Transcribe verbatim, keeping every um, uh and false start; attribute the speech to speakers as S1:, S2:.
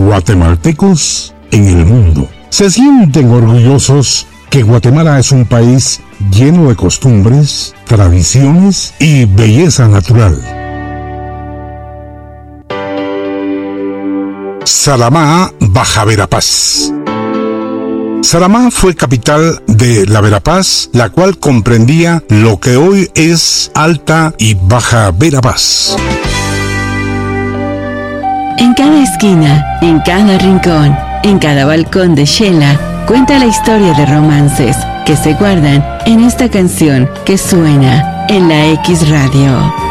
S1: guatemaltecos en el mundo. Se sienten orgullosos que Guatemala es un país lleno de costumbres, tradiciones y belleza natural. Saramá, Baja Verapaz. Saramá fue capital de la Verapaz, la cual comprendía lo que hoy es Alta y Baja Verapaz.
S2: En cada esquina, en cada rincón, en cada balcón de Xela, cuenta la historia de romances que se guardan en esta canción que suena en la X Radio.